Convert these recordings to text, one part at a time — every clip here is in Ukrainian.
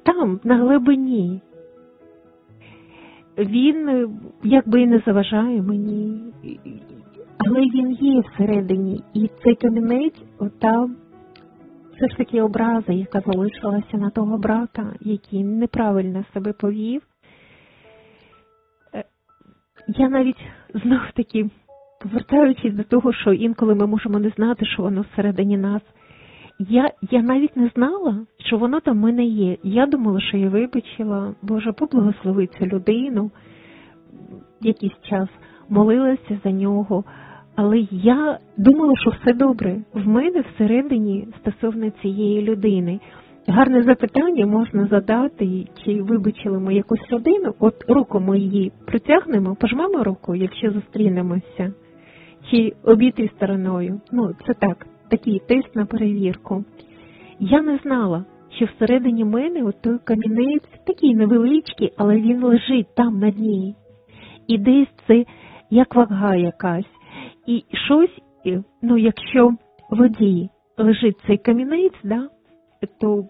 там, на глибині. Він якби і не заважає мені, але він є всередині. І цей камінець, там все ж таки образа, яка залишилася на того брата, який неправильно себе повів. Я навіть знов-таки, повертаючись до того, що інколи ми можемо не знати, що воно всередині нас, я навіть не знала, що воно там в мене є. Я думала, що я вибачила, Боже, поблагослови цю людину, якийсь час молилася за нього, але я думала, що все добре в мене всередині стосовно цієї людини. Гарне запитання можна задати, чи вибачили ми якусь людину, от руку ми її притягнемо, пожмемо руку, якщо зустрінемося, чи обійти стороною. Це так, такий тест на перевірку. Я не знала, що всередині мене от той камінець, такий невеличкий, але він лежить там на дні. І десь це як вага якась. І щось, якщо в воді лежить цей камінець, то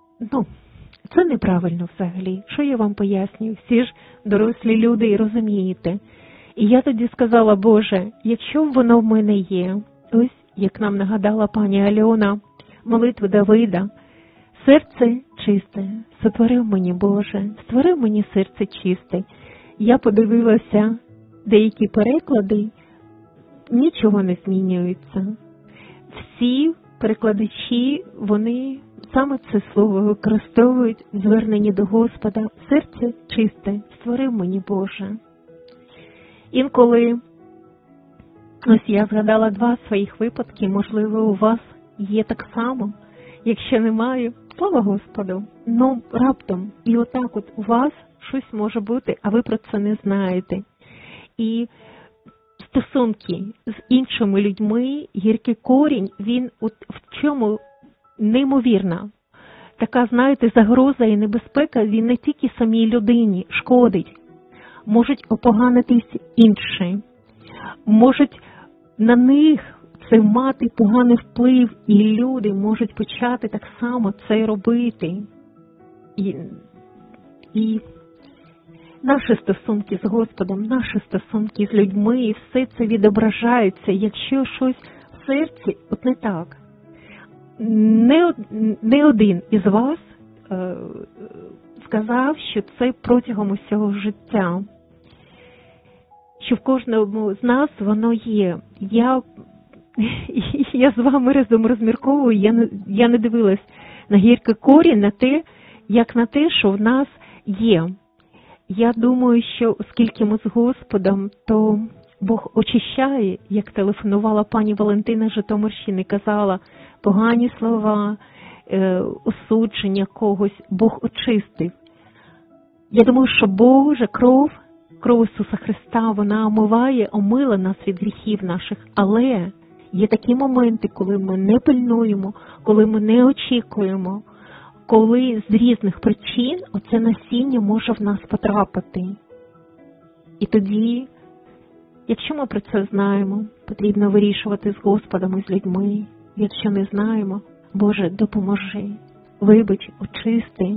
це неправильно взагалі. Що я вам пояснюю? Всі ж дорослі люди і розумієте. І я тоді сказала, Боже, якщо воно в мене є, ось, як нам нагадала пані Альона, молитви Давида, серце чисте, сотворив мені, Боже, створив мені серце чисте. Я подивилася деякі переклади, нічого не змінюється. Всі перекладачі, вони саме це слово використовують, звернені до Господа. Серце чисте, створив мені, Боже. Інколи, ось я згадала 2 своїх випадки, можливо, у вас є так само. Якщо немає, слава Господу, раптом, і отак от у вас щось може бути, а ви про це не знаєте. І стосунки з іншими людьми, гіркий корінь, він в чому неймовірна. Така, знаєте, загроза і небезпека, він не тільки самій людині шкодить. Можуть опоганитись інші. Можуть на них це мати поганий вплив, і люди можуть почати так само це робити. І наші стосунки з Господом, наші стосунки з людьми, і все це відображається, якщо щось в серці, от не так. Не один із вас сказав, що це протягом усього життя, що в кожному з нас воно є. Я з вами разом розмірковую, я не дивилась на гіркий корінь, на те, як на те, що в нас є. Я думаю, що оскільки ми з Господом, то Бог очищає, як телефонувала пані Валентина з Житомирщини, казала, погані слова, осудження когось, Бог очистив. Я думаю, що Божа кров Ісуса Христа, вона омила нас від гріхів наших, але є такі моменти, коли ми не пильнуємо, коли ми не очікуємо, коли з різних причин оце насіння може в нас потрапити. І тоді, якщо ми про це знаємо, потрібно вирішувати з Господом і з людьми. Якщо не знаємо, Боже, допоможи, вибач, очисти.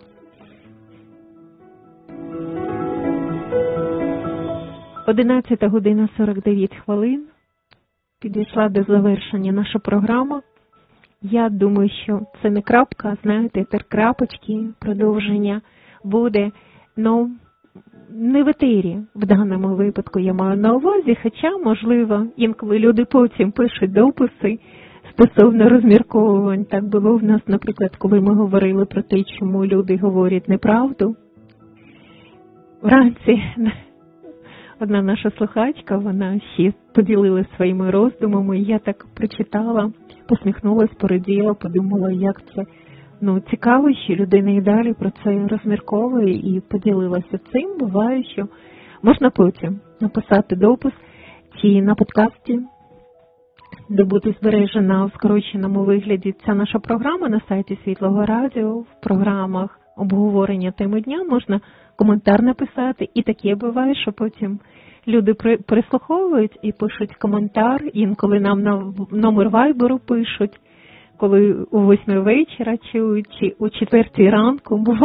Одинадцята година 49 хвилин. Підійшла до завершення наша програма. Я думаю, що це не крапка, знаєте, крапочки, продовження буде, не в етері в даному випадку я маю на увазі, хоча, можливо, інколи люди потім пишуть дописи стосовно розмірковувань. Так було в нас, наприклад, коли ми говорили про те, чому люди говорять неправду. Вранці одна наша слухачка, вона ще поділилася своїми роздумами, і я так прочитала, посміхнулася, пораділа, подумала, як це цікаво, що людина і далі про це розмірковує і поділилася цим. Буває, що можна потім написати допис чи на подкасті, де буде збережена в скороченому вигляді ця наша програма на сайті Світлого Радіо, в програмах обговорення теми дня можна коментар написати. І таке буває, що потім люди прислуховують і пишуть коментар, інколи нам на номер вайберу пишуть, коли о 8 вечора чи о 4 ранку.